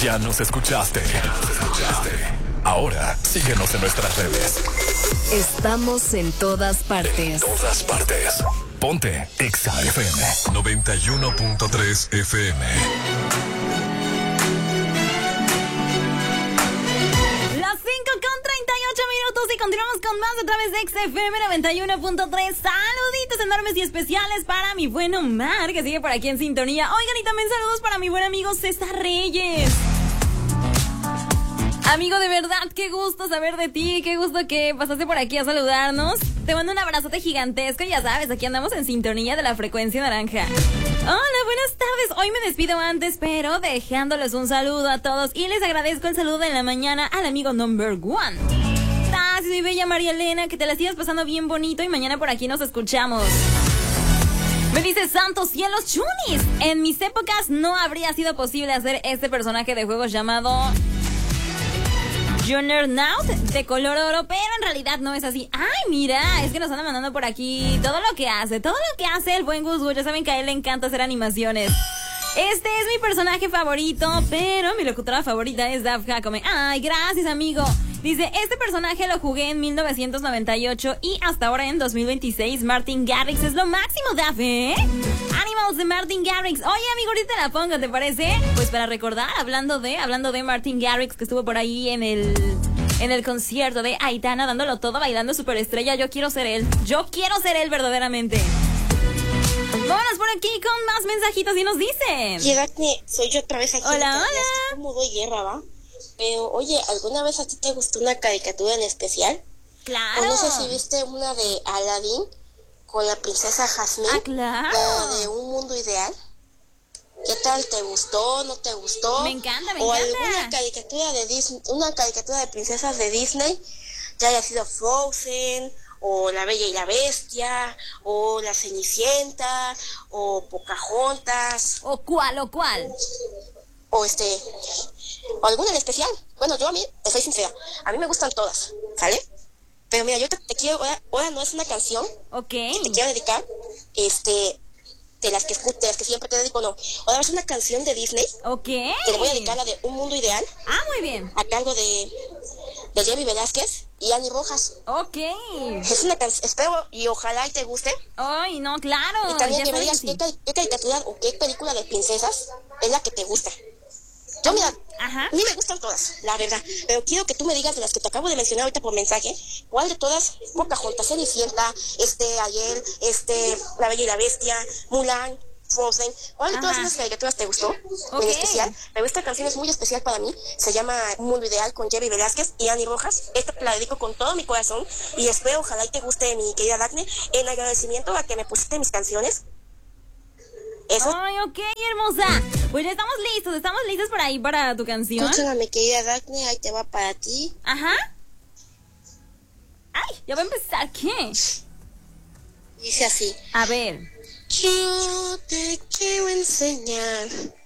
Ya nos escuchaste. Ahora, síguenos en nuestras redes. Estamos en todas partes. Ponte Exa FM 91.3 FM. Las 5:38 y continuamos con más a través de XFM 91.3. Saluditos enormes y especiales para mi buen Omar, que sigue por aquí en sintonía. Oigan, y también saludos para mi buen amigo César Reyes. Amigo, de verdad, qué gusto saber de ti, qué gusto que pasaste por aquí a saludarnos. Te mando un abrazote gigantesco, ya sabes, aquí andamos en sintonía de la frecuencia naranja. Hola, buenas tardes. Hoy me despido antes, pero dejándoles un saludo a todos y les agradezco el saludo en la mañana al amigo number one. Gracias, mi bella María Elena, que te la sigas pasando bien bonito y mañana por aquí nos escuchamos. Me dice Santos Cielos Chunis. En mis épocas no habría sido posible hacer este personaje de juegos llamado Juggernaut de color oro, pero en realidad no es así. Ay, mira, es que nos andan mandando por aquí todo lo que hace el buen Gus Gus. Ya saben que a él le encanta hacer animaciones. Este es mi personaje favorito, pero mi locutora favorita es Daf Jacome. Ay, gracias, amigo. Dice, este personaje lo jugué en 1998 y hasta ahora en 2026. Martin Garrix es lo máximo, Daf, ¿eh? Animals de Martin Garrix. Oye, amigo, ahorita la pongo, ¿te parece? Pues para recordar, hablando de Martin Garrix, que estuvo por ahí en el concierto de Aitana, dándolo todo, bailando superestrella. Yo quiero ser él verdaderamente. Vámonos por aquí con más mensajitos y nos dicen. Llegate, soy yo otra vez aquí. Hola, hola. Como doy guerra, ¿va? Pero, oye, ¿alguna vez a ti te gustó una caricatura en especial? Claro. O no sé si viste una de Aladdin con la princesa Jasmine. Ah, claro. La de Un Mundo Ideal. ¿Qué tal? ¿Te gustó? ¿No te gustó? Me encanta. O alguna caricatura de Disney, una caricatura de princesas de Disney, ya haya sido Frozen, o La Bella y la Bestia, o La Cenicienta, o Pocahontas. ¿O cuál? O o alguna en especial. Bueno, yo a mí, te soy sincera, a mí me gustan todas, ¿sale? Pero mira, yo te quiero, ahora no es una canción. Ok. Que te quiero dedicar, de las que siempre te dedico, no. Ahora es una canción de Disney. Ok. Que le voy a dedicar la de Un Mundo Ideal. Ah, muy bien. A cargo de Jerry Velázquez y Ani Rojas. Ok. Es una canción, espero y ojalá y te guste. Ay, no, claro. Y también ya que me sabes digas que sí. qué caricatura o qué película de princesas es la que te gusta. Yo, mira, Ajá. a mí me gustan todas, la verdad. Pero quiero que tú me digas de las que te acabo de mencionar ahorita por mensaje, ¿cuál de todas? Pocahontas, Cenicienta, Ariel, La Bella y la Bestia, Mulan, Frozen. ¿Cuál de todas esas caricaturas te gustó? En especial. Pero esta canción es muy especial para mí. Se llama Un Mundo Ideal con Jerry Velázquez y Ani Rojas. Esta te la dedico con todo mi corazón y espero, ojalá y te guste, mi querida Dafne, en agradecimiento a que me pusiste mis canciones. Eso. Ay, ok, hermosa. Pues ya estamos listos por ahí para tu canción. Escúchame, mi querida Dafne, ahí te va para ti. Ajá. Ay, ya va a empezar, ¿qué? Dice así. A ver. Yo te quiero enseñar